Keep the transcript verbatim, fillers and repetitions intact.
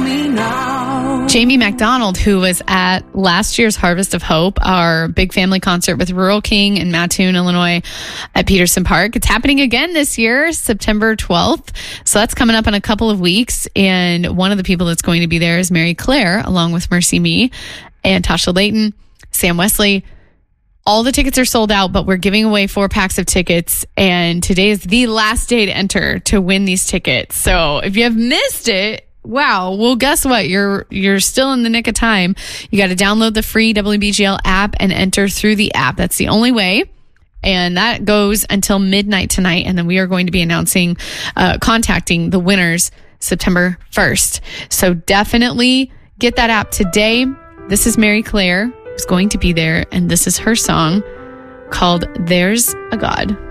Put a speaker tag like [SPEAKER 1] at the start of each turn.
[SPEAKER 1] me now.
[SPEAKER 2] Jamie McDonald, who was at last year's Harvest of Hope, our big family concert with Rural King in Mattoon, Illinois at Peterson Park. It's happening again this year, September twelfth. So that's coming up in a couple of weeks. And one of the people that's going to be there is Mary Claire, along with Mercy Me and Tasha Layton, Sam Wesley. All the tickets are sold out, but we're giving away four packs of tickets. And today is the last day to enter to win these tickets. So if you have missed it, wow. Well, guess what? You're you're still in the nick of time. You got to download the free W B G L app and enter through the app. That's the only way. And that goes until midnight tonight. And then we are going to be announcing, uh, contacting the winners September first. So definitely get that app today. This is Mary Claire, who's going to be there. And this is her song called There's a God.